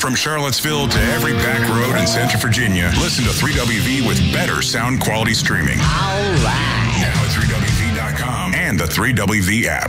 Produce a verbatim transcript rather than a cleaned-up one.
From Charlottesville to every back road in Central Virginia, listen to three W V with better sound quality streaming. All right. Now at three W V dot com and the three W V app.